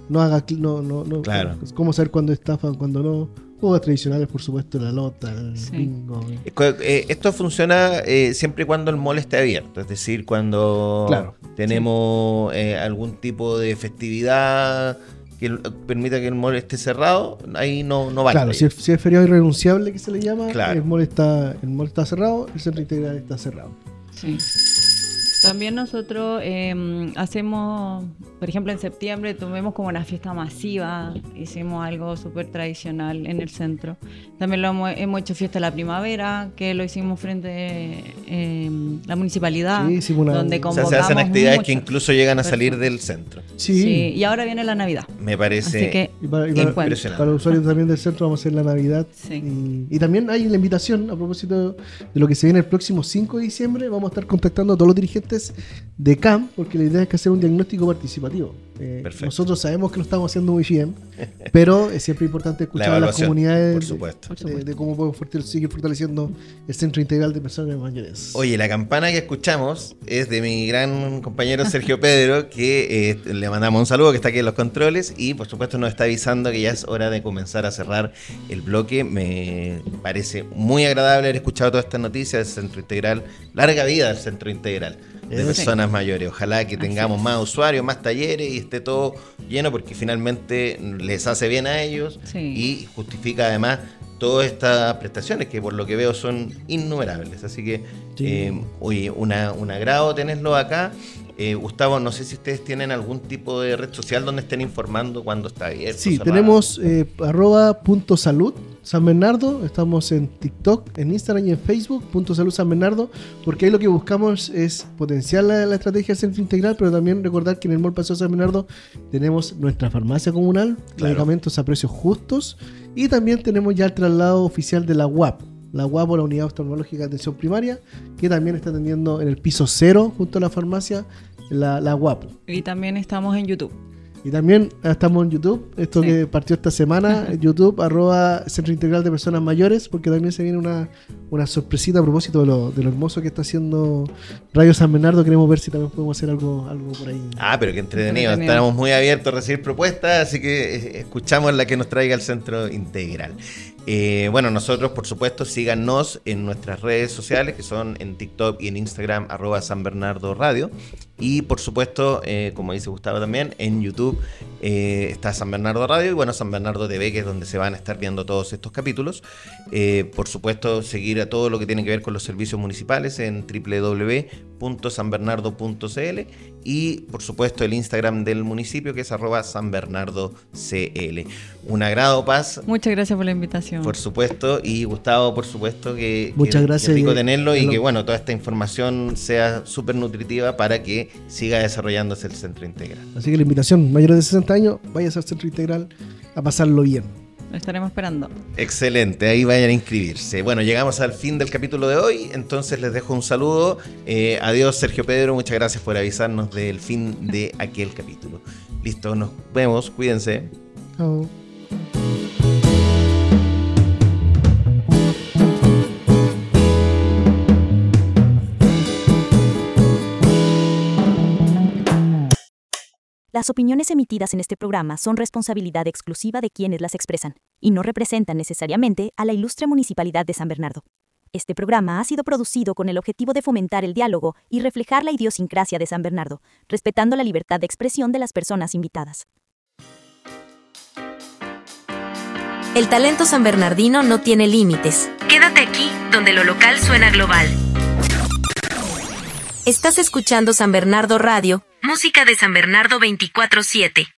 no haga Claro. Es como saber cuándo estafan, cuándo no. Juegos tradicionales, por supuesto, la lota, el bingo. Esto funciona siempre y cuando el mall esté abierto, es decir, cuando tenemos algún tipo de festividad que permita que el mall esté cerrado, ahí no vale. Claro, si es feriado irrenunciable, que se le llama, claro. el mall está cerrado, el centro integral está cerrado. Sí. También nosotros hacemos, por ejemplo, en septiembre tuvimos como una fiesta masiva, hicimos algo súper tradicional en el centro. También hemos hecho fiesta de la primavera, que lo hicimos frente a la municipalidad, donde convocamos se hacen actividades mucho. Que incluso llegan a salir del centro. Sí, y ahora viene la Navidad. Me parece Así que impresionante. Para los usuarios también del centro vamos a hacer la Navidad. Sí. Y también hay la invitación, a propósito de lo que se viene el próximo 5 de diciembre, vamos a estar contactando a todos los dirigentes de CAM, porque la idea es que hacer un diagnóstico participativo. Nosotros sabemos que lo estamos haciendo muy bien, pero es siempre importante escuchar a las comunidades, por supuesto. De cómo podemos seguir fortaleciendo el Centro Integral de Personas Mayores. Oye, la campana que escuchamos es de mi gran compañero Sergio Pedro, que le mandamos un saludo, que está aquí en los controles, y por supuesto nos está avisando que ya es hora de comenzar a cerrar el bloque. Me parece muy agradable haber escuchado todas estas noticias del Centro Integral. Larga vida del Centro Integral de Personas Mayores. Ojalá que tengamos más usuarios, más talleres y esté todo lleno, porque finalmente les hace bien a ellos y justifica además todas estas prestaciones que por lo que veo son innumerables. Así que oye, un agrado tenerlo acá. Gustavo, no sé si ustedes tienen algún tipo de red social donde estén informando cuando está abierto. Sí, cerrado. tenemos @.salud San Bernardo, estamos en TikTok, en Instagram y en Facebook, .salud San Bernardo, porque ahí lo que buscamos es potenciar la estrategia del Centro Integral, pero también recordar que en el Mall Paseo San Bernardo tenemos nuestra farmacia comunal, medicamentos a precios justos, y también tenemos ya el traslado oficial de la UAP. La UAP, o la Unidad Oftalmológica de Atención Primaria, que también está atendiendo en el piso 0, junto a la farmacia, la UAP. Y también estamos en YouTube. Y también estamos en YouTube, esto que partió esta semana, YouTube, @Centro Integral de Personas Mayores, porque también se viene una sorpresita a propósito de lo hermoso que está haciendo Radio San Bernardo. Queremos ver si también podemos hacer algo por ahí. Pero qué entretenido. Estamos muy abiertos a recibir propuestas, así que escuchamos la que nos traiga el Centro Integral. Bueno, nosotros, por supuesto, síganos en nuestras redes sociales, que son en TikTok y en Instagram, @San Bernardo Radio. Y, por supuesto, como dice Gustavo también, en YouTube está San Bernardo Radio y, bueno, San Bernardo TV, que es donde se van a estar viendo todos estos capítulos. Por supuesto, seguir a todo lo que tiene que ver con los servicios municipales en www.sanbernardo.cl y, por supuesto, el Instagram del municipio, que es @sanbernardocl. Un agrado, Paz. Muchas gracias por la invitación. Por supuesto, y Gustavo, por supuesto, muchas gracias, que rico tenerlo y que, bueno, toda esta información sea súper nutritiva para que siga desarrollándose el Centro Integral. Así que la invitación, mayores de 60 años, váyase al Centro Integral a pasarlo bien. Lo estaremos esperando. Excelente, ahí vayan a inscribirse. Bueno, llegamos al fin del capítulo de hoy, entonces les dejo un saludo. Adiós, Sergio Pedro, muchas gracias por avisarnos del fin de aquel capítulo. Listo, nos vemos, cuídense. Chao. Las opiniones emitidas en este programa son responsabilidad exclusiva de quienes las expresan, y no representan necesariamente a la ilustre Municipalidad de San Bernardo. Este programa ha sido producido con el objetivo de fomentar el diálogo y reflejar la idiosincrasia de San Bernardo, respetando la libertad de expresión de las personas invitadas. El talento sanbernardino no tiene límites. Quédate aquí, donde lo local suena global. Estás escuchando San Bernardo Radio, música de San Bernardo 24/7.